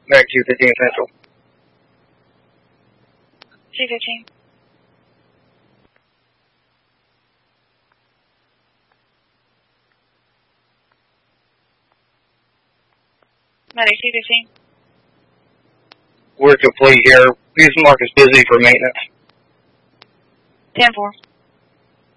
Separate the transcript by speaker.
Speaker 1: Back 215 Central.
Speaker 2: C-15. Medic C-15.
Speaker 1: We're complete here. Please mark us busy for maintenance.
Speaker 2: 10-4.